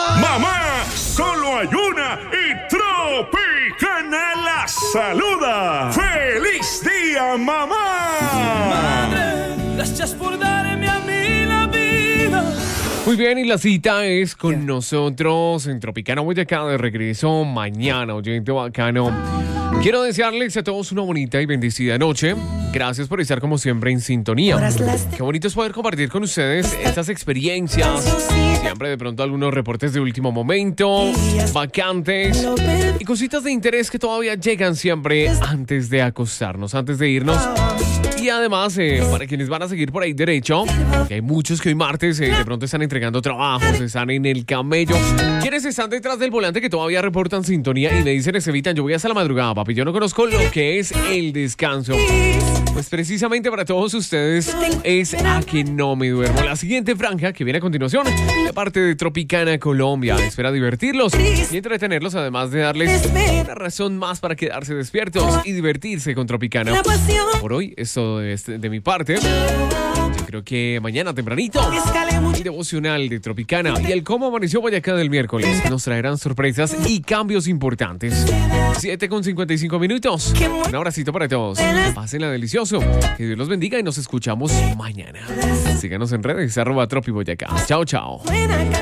Mamá, solo hay una y Tropicana la saluda. ¡Feliz día, mamá! Madre, gracias por darme a mí la vida. Muy bien, y la cita es con nosotros en Tropicana Boyacá, de regreso mañana, oyente bacano. Quiero desearles a todos una bonita y bendecida noche. Gracias por estar como siempre en sintonía. Qué bonito es poder compartir con ustedes estas experiencias. Siempre de pronto algunos reportes de último momento, vacantes y cositas de interés que todavía llegan siempre antes de acostarnos, antes de irnos. Y además, para quienes van a seguir por ahí derecho, que hay muchos que hoy martes de pronto están entregando trabajos, están en el camello. Quienes están detrás del volante que todavía reportan sintonía y me dicen, Estevitan, yo voy hasta la madrugada, papi, yo no conozco lo que es el descanso. Pues precisamente para todos ustedes es A que no me duermo. La siguiente franja que viene a continuación, de parte de Tropicana Colombia, espera divertirlos y entretenerlos, además de darles una razón más para quedarse despiertos y divertirse con Tropicana. Por hoy es todo de mi parte. Yo creo que mañana tempranito el devocional de Tropicana y el cómo amaneció Boyacá del miércoles nos traerán sorpresas y cambios importantes. 7:55. Un abracito para todos. Pásenla delicioso. Que Dios los bendiga y nos escuchamos mañana. Síganos en redes @tropiboyacá. Chao, chao.